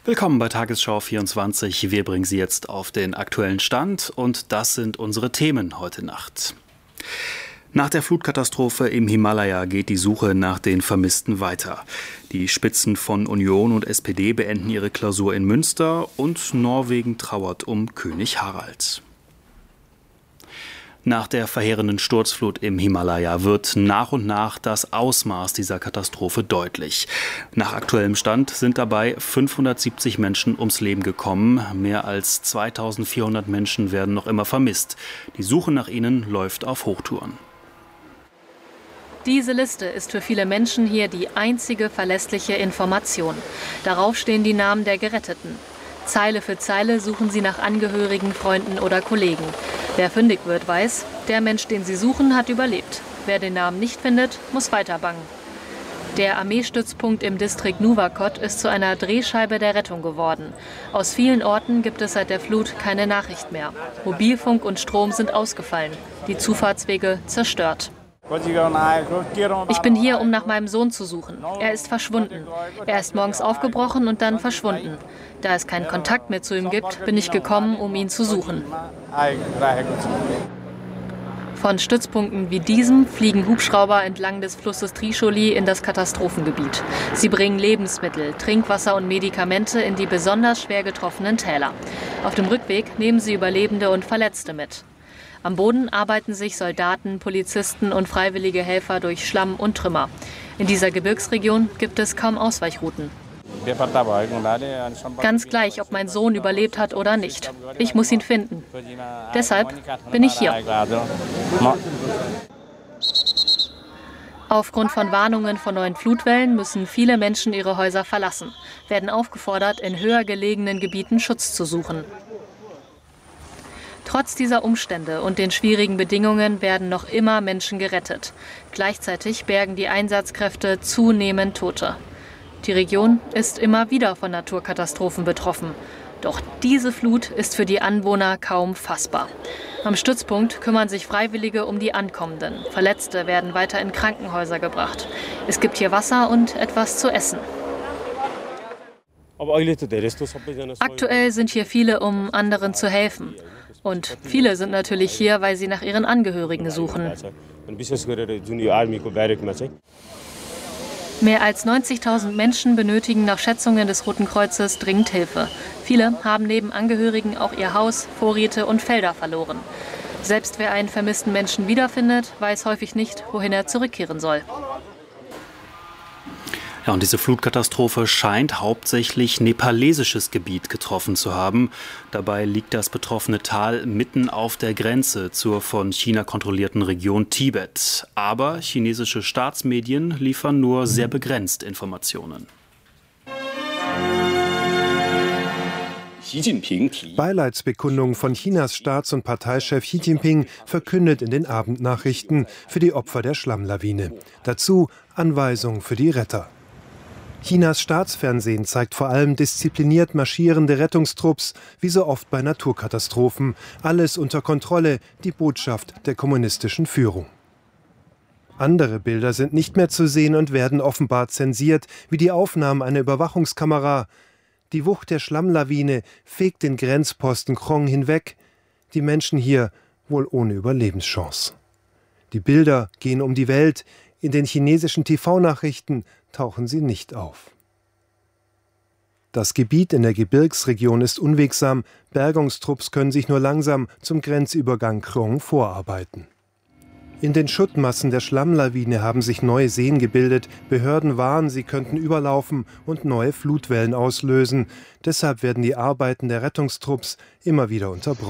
Willkommen bei Tagesschau 24. Wir bringen Sie jetzt auf den aktuellen Stand und das sind unsere Themen heute Nacht. Nach der Flutkatastrophe im Himalaya geht die Suche nach den Vermissten weiter. Die Spitzen von Union und SPD beenden ihre Klausur in Münster und Norwegen trauert um König Harald. Nach der verheerenden Sturzflut im Himalaya wird nach und nach das Ausmaß dieser Katastrophe deutlich. Nach aktuellem Stand sind dabei 570 Menschen ums Leben gekommen. Mehr als 2400 Menschen werden noch immer vermisst. Die Suche nach ihnen läuft auf Hochtouren. Diese Liste ist für viele Menschen hier die einzige verlässliche Information. Darauf stehen die Namen der Geretteten. Zeile für Zeile suchen sie nach Angehörigen, Freunden oder Kollegen. Wer fündig wird, weiß, der Mensch, den sie suchen, hat überlebt. Wer den Namen nicht findet, muss weiter bangen. Der Armeestützpunkt im Distrikt Nuwakot ist zu einer Drehscheibe der Rettung geworden. Aus vielen Orten gibt es seit der Flut keine Nachricht mehr. Mobilfunk und Strom sind ausgefallen, die Zufahrtswege zerstört. Ich bin hier, um nach meinem Sohn zu suchen. Er ist verschwunden. Er ist morgens aufgebrochen und dann verschwunden. Da es keinen Kontakt mehr zu ihm gibt, bin ich gekommen, um ihn zu suchen. Von Stützpunkten wie diesem fliegen Hubschrauber entlang des Flusses Trishuli in das Katastrophengebiet. Sie bringen Lebensmittel, Trinkwasser und Medikamente in die besonders schwer getroffenen Täler. Auf dem Rückweg nehmen sie Überlebende und Verletzte mit. Am Boden arbeiten sich Soldaten, Polizisten und freiwillige Helfer durch Schlamm und Trümmer. In dieser Gebirgsregion gibt es kaum Ausweichrouten. Ganz gleich, ob mein Sohn überlebt hat oder nicht. Ich muss ihn finden. Deshalb bin ich hier. Aufgrund von Warnungen von neuen Flutwellen müssen viele Menschen ihre Häuser verlassen, werden aufgefordert, in höher gelegenen Gebieten Schutz zu suchen. Trotz dieser Umstände und den schwierigen Bedingungen werden noch immer Menschen gerettet. Gleichzeitig bergen die Einsatzkräfte zunehmend Tote. Die Region ist immer wieder von Naturkatastrophen betroffen. Doch diese Flut ist für die Anwohner kaum fassbar. Am Stützpunkt kümmern sich Freiwillige um die Ankommenden. Verletzte werden weiter in Krankenhäuser gebracht. Es gibt hier Wasser und etwas zu essen. Aktuell sind hier viele, um anderen zu helfen. Und viele sind natürlich hier, weil sie nach ihren Angehörigen suchen. Mehr als 90.000 Menschen benötigen nach Schätzungen des Roten Kreuzes dringend Hilfe. Viele haben neben Angehörigen auch ihr Haus, Vorräte und Felder verloren. Selbst wer einen vermissten Menschen wiederfindet, weiß häufig nicht, wohin er zurückkehren soll. Ja, und diese Flutkatastrophe scheint hauptsächlich nepalesisches Gebiet getroffen zu haben. Dabei liegt das betroffene Tal mitten auf der Grenze zur von China kontrollierten Region Tibet. Aber chinesische Staatsmedien liefern nur sehr begrenzt Informationen. Beileidsbekundung von Chinas Staats- und Parteichef Xi Jinping verkündet in den Abendnachrichten für die Opfer der Schlammlawine. Dazu Anweisungen für die Retter. Chinas Staatsfernsehen zeigt vor allem diszipliniert marschierende Rettungstrupps, wie so oft bei Naturkatastrophen. Alles unter Kontrolle, die Botschaft der kommunistischen Führung. Andere Bilder sind nicht mehr zu sehen und werden offenbar zensiert, wie die Aufnahmen einer Überwachungskamera. Die Wucht der Schlammlawine fegt den Grenzposten Krong hinweg. Die Menschen hier wohl ohne Überlebenschance. Die Bilder gehen um die Welt. In den chinesischen TV-Nachrichten tauchen sie nicht auf. Das Gebiet in der Gebirgsregion ist unwegsam. Bergungstrupps können sich nur langsam zum Grenzübergang Krong vorarbeiten. In den Schuttmassen der Schlammlawine haben sich neue Seen gebildet. Behörden warnen, sie könnten überlaufen und neue Flutwellen auslösen. Deshalb werden die Arbeiten der Rettungstrupps immer wieder unterbrochen.